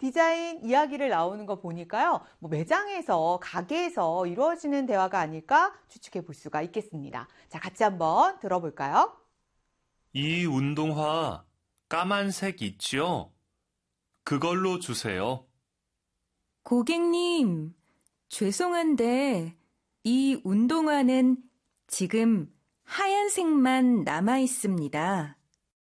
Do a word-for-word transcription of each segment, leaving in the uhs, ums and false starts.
디자인 이야기를 나오는 거 보니까요. 뭐 매장에서, 가게에서 이루어지는 대화가 아닐까 추측해 볼 수가 있겠습니다. 자, 같이 한번 들어볼까요? 이 운동화 까만색 있지요? 그걸로 주세요. 고객님, 죄송한데 이 운동화는 지금 하얀색만 남아 있습니다.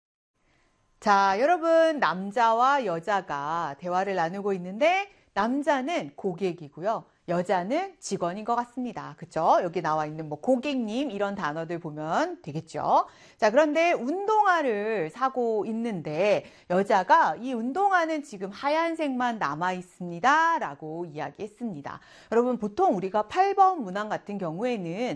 자, 여러분, 남자와 여자가 대화를 나누고 있는데 남자는 고객이고요. 여자는 직원인 것 같습니다. 그쵸? 여기 나와 있는 뭐 고객님 이런 단어들 보면 되겠죠. 자, 그런데 운동화를 사고 있는데 여자가 이 운동화는 지금 하얀색만 남아 있습니다 라고 이야기했습니다. 여러분, 보통 우리가 팔 번 문항 같은 경우에는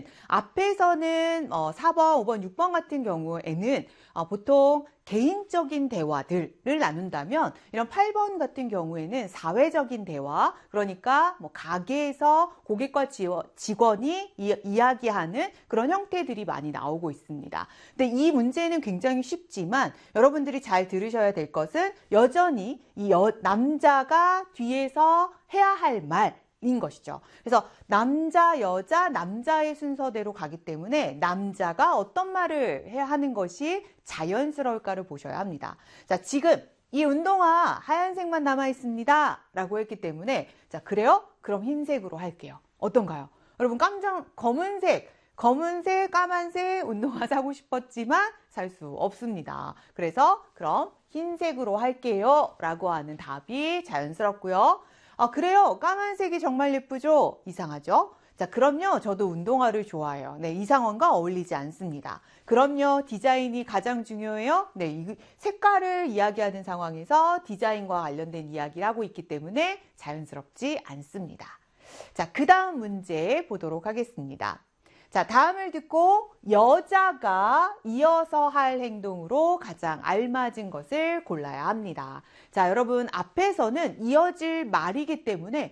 앞에서는 어, 사 번, 오 번, 육 번 같은 경우에는 어, 보통 개인적인 대화들을 나눈다면 이런 팔 번 같은 경우에는 사회적인 대화, 그러니까 뭐 가게에서 고객과 직원이 이야기하는 그런 형태들이 많이 나오고 있습니다. 근데 이 문제는 굉장히 쉽지만 여러분들이 잘 들으셔야 될 것은 여전히 이 여, 남자가 뒤에서 해야 할 말, 인 것이죠. 그래서 남자, 여자, 남자의 순서대로 가기 때문에 남자가 어떤 말을 해야 하는 것이 자연스러울까를 보셔야 합니다. 자, 지금 이 운동화 하얀색만 남아 있습니다 라고 했기 때문에 자, 그래요? 그럼 흰색으로 할게요. 어떤가요? 여러분, 깜짝 검은색, 검은색, 까만색 운동화 사고 싶었지만 살 수 없습니다. 그래서 그럼 흰색으로 할게요 라고 하는 답이 자연스럽고요. 아, 그래요? 까만색이 정말 예쁘죠? 이상하죠? 자, 그럼요. 저도 운동화를 좋아해요. 네, 이 상황과 어울리지 않습니다. 그럼요. 디자인이 가장 중요해요. 네, 이 색깔을 이야기하는 상황에서 디자인과 관련된 이야기를 하고 있기 때문에 자연스럽지 않습니다. 자, 그 다음 문제 보도록 하겠습니다. 자, 다음을 듣고 여자가 이어서 할 행동으로 가장 알맞은 것을 골라야 합니다. 자, 여러분, 앞에서는 이어질 말이기 때문에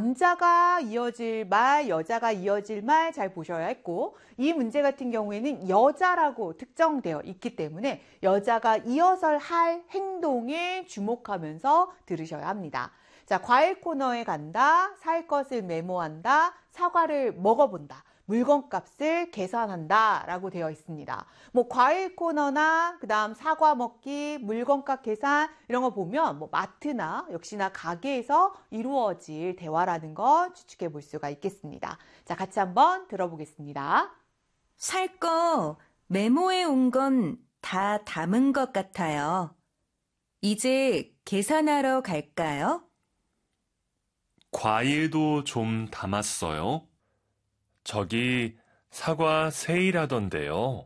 남자가 이어질 말, 여자가 이어질 말 잘 보셔야 했고, 이 문제 같은 경우에는 여자라고 특정되어 있기 때문에 여자가 이어서 할 행동에 주목하면서 들으셔야 합니다. 자, 과일 코너에 간다, 살 것을 메모한다, 사과를 먹어본다. 물건값을 계산한다 라고 되어 있습니다. 뭐 과일 코너나 그 다음 사과 먹기, 물건값 계산 이런 거 보면 뭐 마트나 역시나 가게에서 이루어질 대화라는 거 추측해 볼 수가 있겠습니다. 자, 같이 한번 들어보겠습니다. 살 거 메모해 온 건 다 담은 것 같아요. 이제 계산하러 갈까요? 과일도 좀 담았어요. 저기 사과 세일하던데요.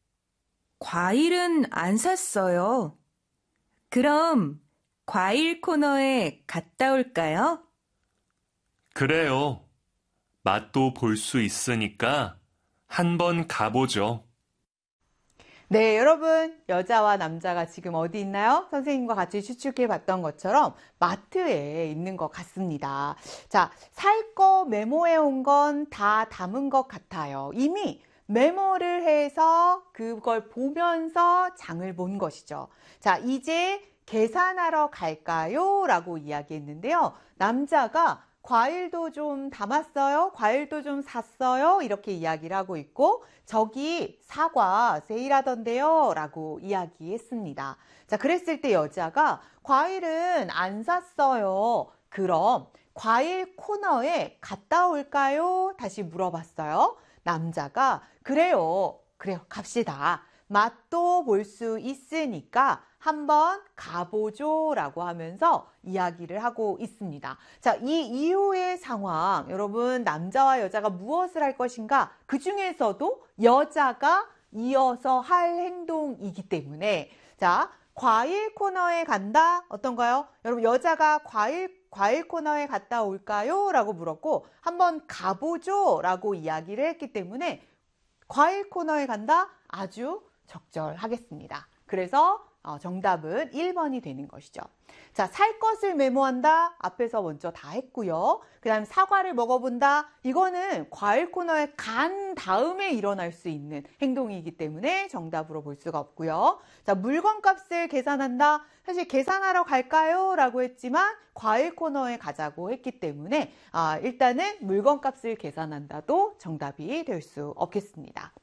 과일은 안 샀어요. 그럼 과일 코너에 갔다 올까요? 그래요. 맛도 볼 수 있으니까 한번 가보죠. 네, 여러분, 여자와 남자가 지금 어디 있나요? 선생님과 같이 추측해 봤던 것처럼 마트에 있는 것 같습니다. 자, 살 거 메모해 온 건 다 담은 것 같아요. 이미 메모를 해서 그걸 보면서 장을 본 것이죠. 자, 이제 계산하러 갈까요? 라고 이야기했는데요. 남자가 과일도 좀 담았어요? 과일도 좀 샀어요? 이렇게 이야기를 하고 있고, 저기 사과 세일하던데요? 라고 이야기했습니다. 자, 그랬을 때 여자가 과일은 안 샀어요. 그럼 과일 코너에 갔다 올까요? 다시 물어봤어요. 남자가 그래요. 그래요. 갑시다. 맛도 볼 수 있으니까 한번 가보죠 라고 하면서 이야기를 하고 있습니다. 자, 이 이후의 상황, 여러분, 남자와 여자가 무엇을 할 것인가? 그 중에서도 여자가 이어서 할 행동이기 때문에, 자, 과일 코너에 간다? 어떤가요? 여러분, 여자가 과일, 과일 코너에 갔다 올까요? 라고 물었고, 한번 가보죠 라고 이야기를 했기 때문에, 과일 코너에 간다? 아주 적절하겠습니다. 그래서 어, 정답은 일 번이 되는 것이죠. 자, 살 것을 메모한다. 앞에서 먼저 다 했고요. 그 다음 사과를 먹어본다. 이거는 과일 코너에 간 다음에 일어날 수 있는 행동이기 때문에 정답으로 볼 수가 없고요. 자, 물건값을 계산한다. 사실 계산하러 갈까요? 라고 했지만 과일 코너에 가자고 했기 때문에 아, 일단은 물건값을 계산한다도 정답이 될 수 없겠습니다.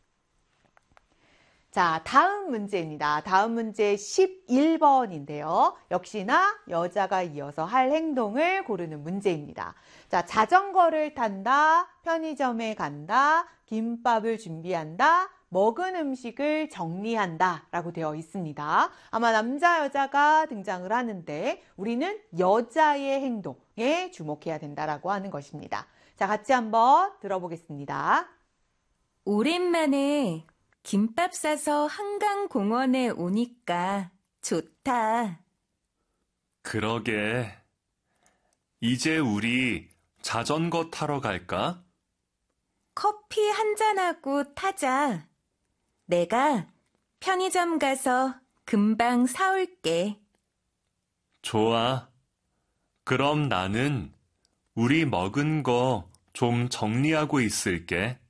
자, 다음 문제입니다. 다음 문제 십일 번인데요. 역시나 여자가 이어서 할 행동을 고르는 문제입니다. 자, 자전거를 탄다, 편의점에 간다, 김밥을 준비한다, 먹은 음식을 정리한다 라고 되어 있습니다. 아마 남자, 여자가 등장을 하는데 우리는 여자의 행동에 주목해야 된다라고 하는 것입니다. 자, 같이 한번 들어보겠습니다. 오랜만에 김밥 싸서 한강공원에 오니까 좋다. 그러게. 이제 우리 자전거 타러 갈까? 커피 한잔하고 타자. 내가 편의점 가서 금방 사올게. 좋아. 그럼 나는 우리 먹은 거 좀 정리하고 있을게.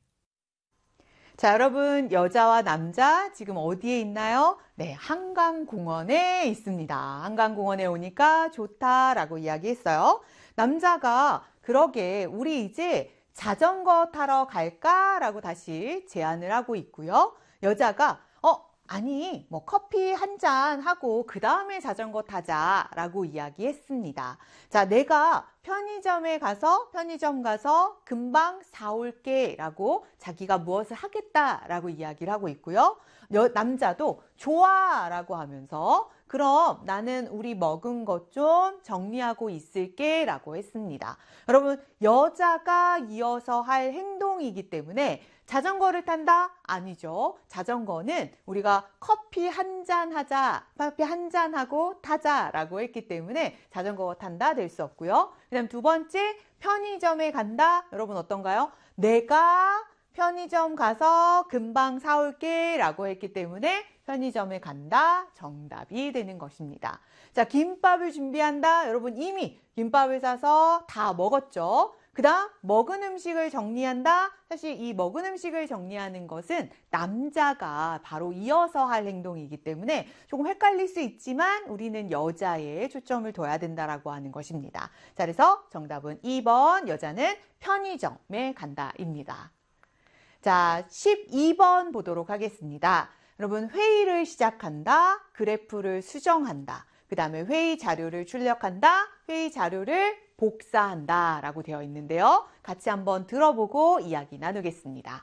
자, 여러분, 여자와 남자 지금 어디에 있나요? 네, 한강공원에 있습니다. 한강공원에 오니까 좋다라고 이야기했어요. 남자가 그러게 우리 이제 자전거 타러 갈까라고 다시 제안을 하고 있고요. 여자가 어, 아니, 뭐 커피 한 잔 하고 그 다음에 자전거 타자라고 이야기했습니다. 자, 내가 편의점에 가서 편의점 가서 금방 사올게 라고 자기가 무엇을 하겠다라고 이야기를 하고 있고요. 여, 남자도 좋아 라고 하면서 그럼 나는 우리 먹은 것 좀 정리하고 있을게 라고 했습니다. 여러분, 여자가 이어서 할 행동이기 때문에 자전거를 탄다? 아니죠. 자전거는 우리가 커피 한 잔 하자, 커피 한 잔 하고 타자라고 했기 때문에 자전거 탄다 될 수 없고요. 그 다음 두 번째, 편의점에 간다. 여러분 어떤가요? 내가 편의점 가서 금방 사올게 라고 했기 때문에 편의점에 간다. 정답이 되는 것입니다. 자, 김밥을 준비한다. 여러분 이미 김밥을 사서 다 먹었죠. 그 다음 먹은 음식을 정리한다. 사실 이 먹은 음식을 정리하는 것은 남자가 바로 이어서 할 행동이기 때문에 조금 헷갈릴 수 있지만 우리는 여자에 초점을 둬야 된다라고 하는 것입니다. 자, 그래서 정답은 이 번 여자는 편의점에 간다입니다. 자, 십이 번 보도록 하겠습니다. 여러분 회의를 시작한다. 그래프를 수정한다. 그 다음에 회의 자료를 출력한다. 회의 자료를 복사한다 라고 되어 있는데요. 같이 한번 들어보고 이야기 나누겠습니다.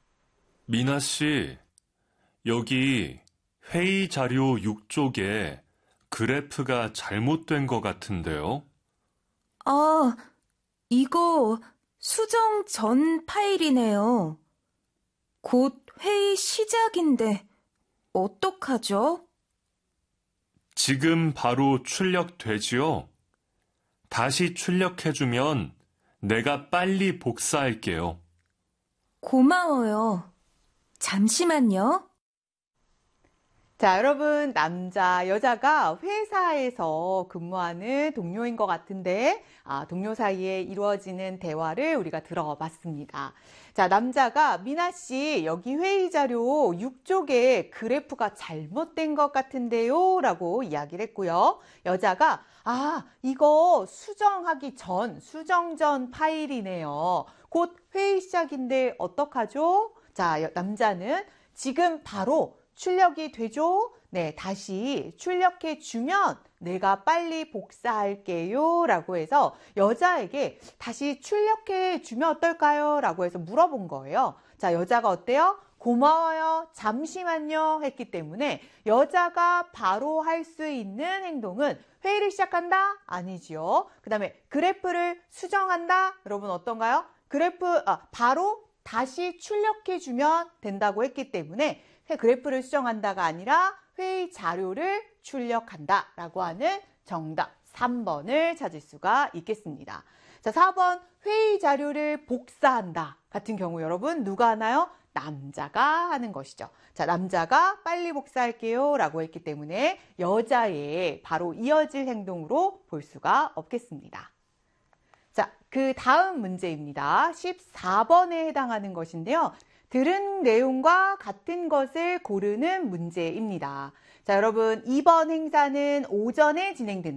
미나 씨, 여기 회의 자료 육 쪽에 그래프가 잘못된 것 같은데요. 아, 이거 수정 전 파일이네요. 곧 회의 시작인데 어떡하죠? 지금 바로 출력되지요? 다시 출력해주면 내가 빨리 복사할게요. 고마워요. 잠시만요. 자, 여러분 남자, 여자가 회사에서 근무하는 동료인 것 같은데 아, 동료 사이에 이루어지는 대화를 우리가 들어봤습니다. 자, 남자가 미나 씨 여기 회의 자료 육 쪽에 그래프가 잘못된 것 같은데요 라고 이야기를 했고요. 여자가 아, 이거 수정하기 전, 수정 전 파일이네요. 곧 회의 시작인데 어떡하죠? 자, 남자는 지금 바로 출력이 되죠? 네, 다시 출력해 주면 내가 빨리 복사할게요 라고 해서 여자에게 다시 출력해 주면 어떨까요? 라고 해서 물어본 거예요. 자, 여자가 어때요? 고마워요. 잠시만요. 했기 때문에 여자가 바로 할 수 있는 행동은 회의를 시작한다? 아니지요. 그 다음에 그래프를 수정한다? 여러분 어떤가요? 그래프, 아, 바로 다시 출력해 주면 된다고 했기 때문에 그래프를 수정한다가 아니라 회의 자료를 출력한다 라고 하는 정답 삼 번을 찾을 수가 있겠습니다. 자, 사 번 회의 자료를 복사한다 같은 경우 여러분 누가 하나요? 남자가 하는 것이죠. 자, 남자가 빨리 복사할게요 라고 했기 때문에 여자의 바로 이어질 행동으로 볼 수가 없겠습니다. 자, 그 다음 문제입니다. 십사 번에 해당하는 것인데요. 들은 내용과 같은 것을 고르는 문제입니다. 자, 여러분, 이번 행사는 오전에 진행된다.